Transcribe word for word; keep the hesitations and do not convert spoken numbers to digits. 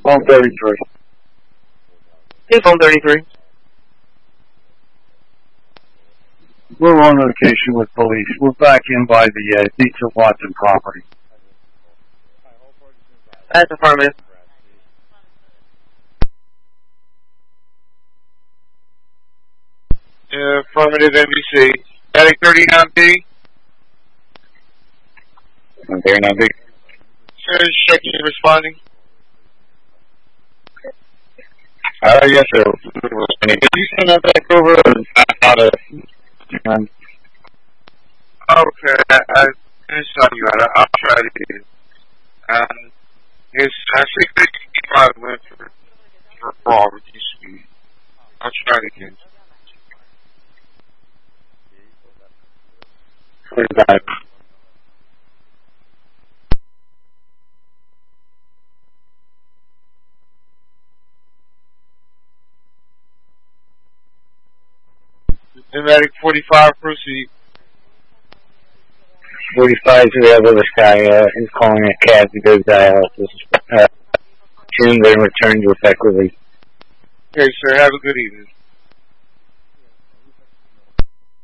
Phone thirty-three. Hey, phone thirty-three. We're on location with police. We're back in by the uh, Dietrich Watson property. That's affirmative. Uh, affirmative N B C. Attic thirty-nine B. thirty-nine B. Sir, checking and responding. Uh, yes, sir. Did you send that back over? Not a, um, Okay, I, I didn't saw you out. I'll try it again. Um, it's uh, six fifty-five went for, for fraud with you speed. I'll try it again. forty-five. Attic forty-five, proceed. forty-five to the other guy, uh, he's calling a cab to go to dialysis. Uh, soon then return to effect release. Okay, sir, have a good evening.